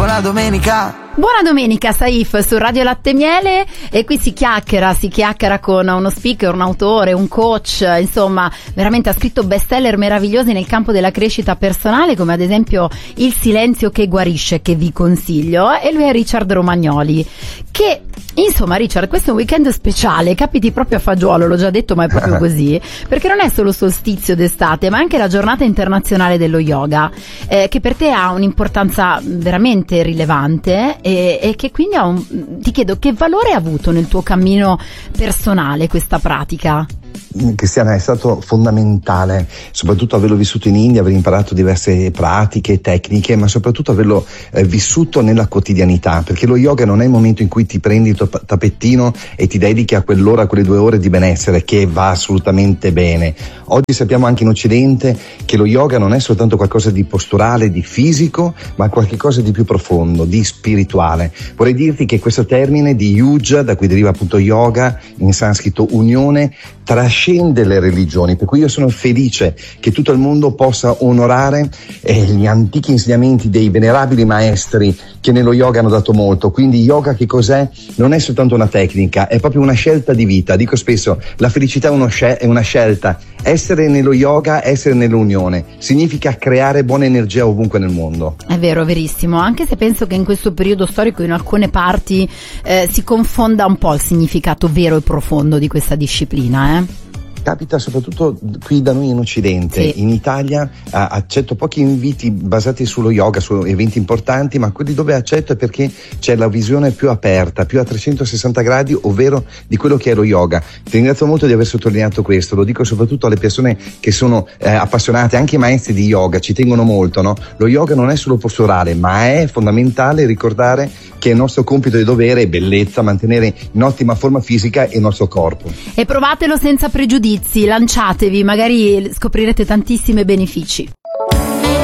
Buona domenica. Buona domenica Saif su Radio Latte Miele, e qui si chiacchiera con uno speaker, un autore, un coach, insomma veramente ha scritto bestseller meravigliosi nel campo della crescita personale, come ad esempio Il silenzio che guarisce, che vi consiglio, e lui è Richard Romagnoli, che insomma Richard, questo è un weekend speciale, capiti proprio a fagiolo, l'ho già detto ma è proprio così, perché non è solo solstizio d'estate ma anche la giornata internazionale dello yoga, che per te ha un'importanza veramente rilevante e che quindi ti chiedo che valore ha avuto nel tuo cammino personale questa pratica? Cristiana, è stato fondamentale, soprattutto averlo vissuto in India, aver imparato diverse pratiche, tecniche, ma soprattutto averlo vissuto nella quotidianità, perché lo yoga non è il momento in cui ti prendi il tuo tapettino e ti dedichi a quell'ora, a quelle 2 ore di benessere, che va assolutamente bene. Oggi sappiamo anche in Occidente che lo yoga non è soltanto qualcosa di posturale, di fisico, ma qualcosa di più profondo, di spirituale. Vorrei dirti che questo termine di yuja, da cui deriva appunto yoga, in sanscrito unione, trascende le religioni, per cui io sono felice che tutto il mondo possa onorare gli antichi insegnamenti dei venerabili maestri che nello yoga hanno dato molto. Quindi yoga che cos'è? Non è soltanto una tecnica, è proprio una scelta di vita. Dico spesso, la felicità è una scelta. Essere nello yoga, essere nell'unione, significa creare buona energia ovunque nel mondo. È vero, verissimo, anche se penso che in questo periodo storico in alcune parti si confonda un po' il significato vero e profondo di questa disciplina, Capita soprattutto qui da noi in Occidente. Sì. In Italia accetto pochi inviti basati sullo yoga, su eventi importanti, ma quelli dove accetto è perché c'è la visione più aperta, più a 360 gradi, ovvero di quello che è lo yoga. Ti ringrazio molto di aver sottolineato questo, lo dico soprattutto alle persone che sono appassionate, anche i maestri di yoga ci tengono molto, no? Lo yoga non è solo posturale, ma è fondamentale ricordare che è il nostro compito e dovere e bellezza mantenere in ottima forma fisica il nostro corpo. E provatelo senza pregiudizi, lanciatevi, magari scoprirete tantissimi benefici.